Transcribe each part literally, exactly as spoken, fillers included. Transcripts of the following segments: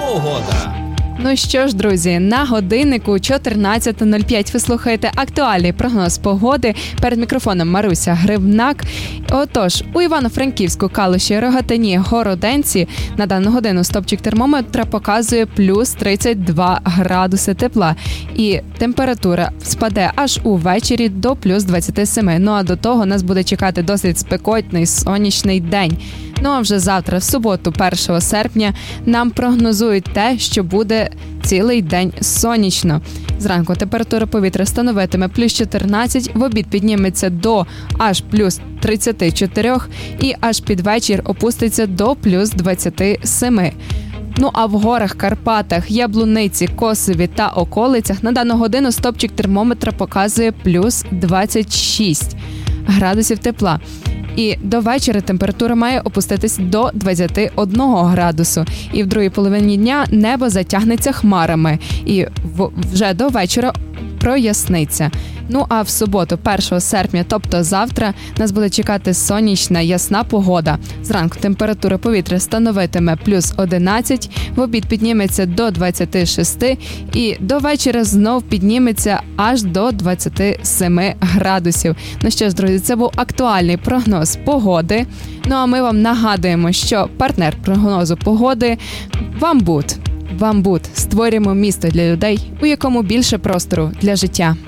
погода. Ну що ж, друзі, на годиннику чотирнадцята нуль п'ять ви слухаєте актуальний прогноз погоди. Перед мікрофоном Маруся Гривнак. Отож, у Івано-Франківську, Калуші, Рогатині, Городенці на дану годину стопчик термометра показує плюс тридцять два градуси тепла. І температура спаде аж увечері до плюс двадцять сім. Ну а до того нас буде чекати досить спекотний сонячний день. Ну а вже завтра, в суботу, першого серпня, нам прогнозують те, що буде цілий день сонячно. Зранку температура повітря становитиме плюс чотирнадцять, в обід підніметься до аж плюс тридцять чотири і аж під вечір опуститься до плюс двадцять сім. Ну а в горах, Карпатах, Яблуниці, Косові та околицях на дану годину стопчик термометра показує плюс двадцять шість градусів тепла. І до вечора температура має опуститись до двадцять один градусу. І в другій половині дня небо затягнеться хмарами. І вже до вечора проясниться. Ну а в суботу, першого серпня, тобто завтра, нас буде чекати сонячна, ясна погода. Зранку температура повітря становитиме плюс одинадцять, в обід підніметься до двадцять шість і до вечора знов підніметься аж до двадцять сім градусів. Ну що ж, друзі, це був актуальний прогноз погоди. Ну а ми вам нагадуємо, що партнер прогнозу погоди – Вамбут. Вамбут. Створюємо місто для людей, у якому більше простору для життя.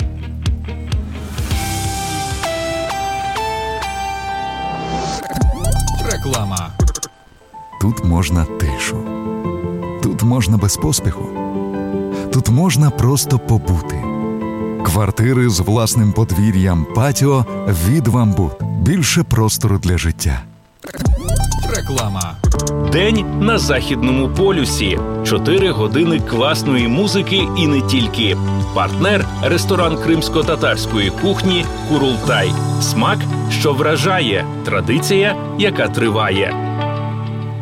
Реклама. Тут можна тишу. Тут можна без поспіху. Тут можна просто побути. Квартири з власним подвір'ям, патіо від Вамбут. Більше простору для життя. Реклама. День на Західному полюсі. Чотири години класної музики і не тільки. Партнер – ресторан кримсько-татарської кухні «Курултай». Смак, що вражає. Традиція, яка триває.